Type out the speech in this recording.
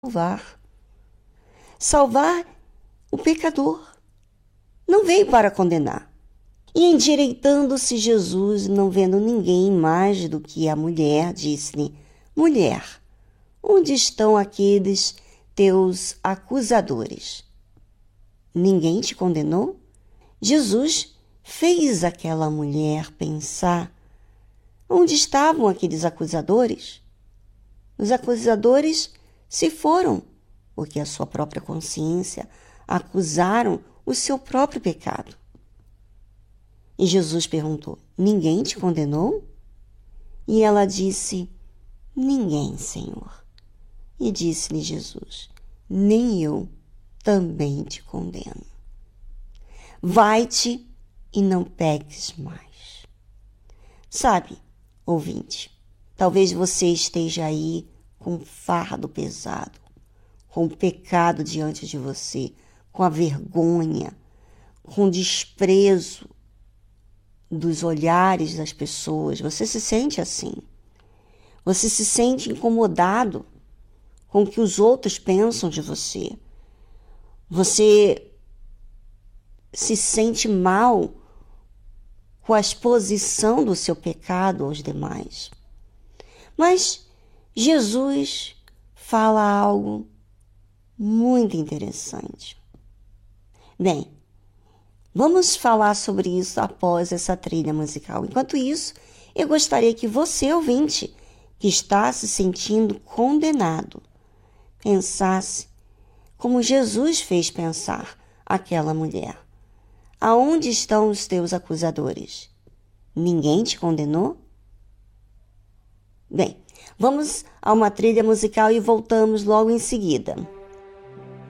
salvar o pecador. Não veio para condenar. E endireitando-se Jesus, não vendo ninguém mais do que a mulher, disse-lhe: Mulher, onde estão aqueles teus acusadores? Ninguém te condenou? Jesus fez aquela mulher pensar: onde estavam aqueles acusadores? Os acusadores se foram, porque a sua própria consciência acusaram o seu próprio pecado. E Jesus perguntou: ninguém te condenou? E ela disse: ninguém, Senhor. E disse-lhe Jesus: nem eu também te condeno. Vai-te e não peques mais. Sabe, ouvinte, talvez você esteja aí com um fardo pesado, com o pecado diante de você, com a vergonha, com o desprezo dos olhares das pessoas. Você se sente assim. Você se sente incomodado com o que os outros pensam de você. Você se sente mal com a exposição do seu pecado aos demais. Mas Jesus fala algo muito interessante. Bem, vamos falar sobre isso após essa trilha musical. Enquanto isso, eu gostaria que você, ouvinte, que está se sentindo condenado, pensasse como Jesus fez pensar aquela mulher. Aonde estão os teus acusadores? Ninguém te condenou? Bem, vamos a uma trilha musical e voltamos logo em seguida.